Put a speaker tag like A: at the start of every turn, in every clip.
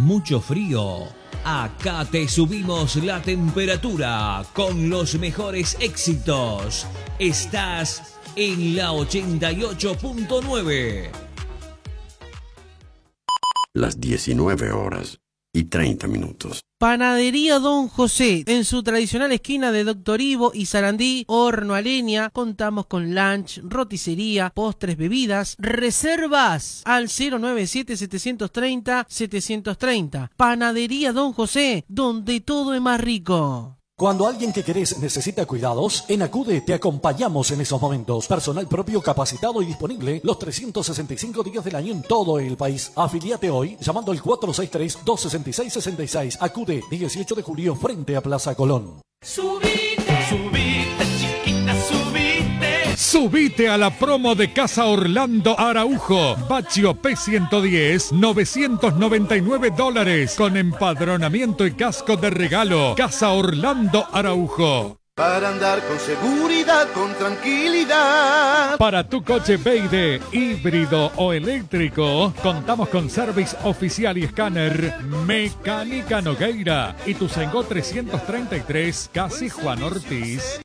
A: mucho frío? Acá te subimos la temperatura con los mejores éxitos. Estás en la 88.9.
B: Las 19:30.
C: Panadería Don José, en su tradicional esquina de Doctor Ivo y Sarandí, horno a leña. Contamos con lunch, roticería, postres, bebidas. Reservas al 097-730-730. Panadería Don José, donde todo es más rico.
D: Cuando alguien que querés necesita cuidados, en Acude te acompañamos en esos momentos. Personal propio capacitado y disponible los 365 días del año en todo el país. Afiliate hoy llamando al 463-266-66. Acude, 18 de julio, frente a Plaza Colón.
E: Subite, subite, chiquita, subite.
F: Subite a la promo de Casa Orlando Araujo. Baccio P110, $999 con empadronamiento y casco de regalo. Casa Orlando Araujo.
G: Para andar con seguridad, con tranquilidad.
F: Para tu coche Beide, híbrido o eléctrico, contamos con service oficial y escáner Mecánica Nogueira y Ituzaingó 333, casi Juan Ortiz.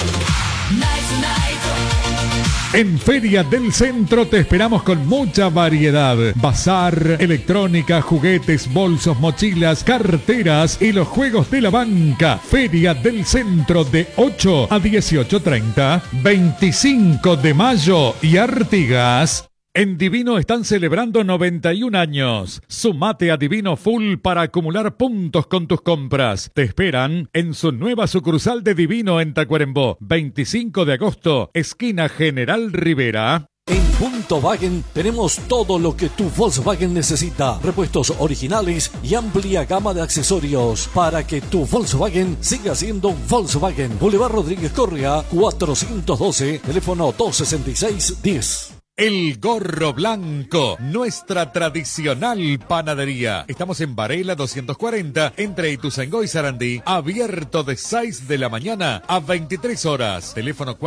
F: En Feria del Centro te esperamos con mucha variedad. Bazar, electrónica, juguetes, bolsos, mochilas, carteras y los juegos de la banca. Feria del Centro de 8 a 18:30, 25 de mayo y Artigas. En Divino están celebrando 91 años. Sumate a Divino Full para acumular puntos con tus compras. Te esperan en su nueva sucursal de Divino en Tacuarembó. 25 de agosto, esquina General Rivera.
D: En Punto Wagen tenemos todo lo que tu Volkswagen necesita. Repuestos originales y amplia gama de accesorios para que tu Volkswagen siga siendo Volkswagen. Boulevard Rodríguez Correa, 412, teléfono 266-10.
F: El Gorro Blanco, nuestra tradicional panadería. Estamos en Varela 240, entre Ituzaingó y Sarandí. Abierto de 6 de la mañana a 23 horas. Teléfono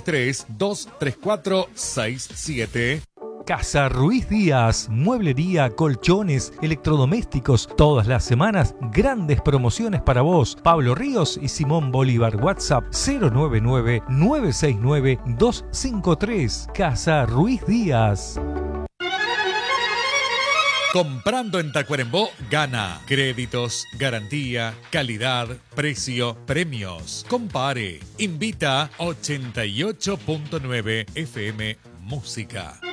F: 463-234-67.
H: Casa Ruiz Díaz, mueblería, colchones, electrodomésticos, todas las semanas, grandes promociones para vos. Pablo Ríos y Simón Bolívar, WhatsApp 099-969-253. Casa Ruiz Díaz.
F: Comprando en Tacuarembó, gana. Créditos, garantía, calidad, precio, premios. Compare. Invita 88.9 FM Música.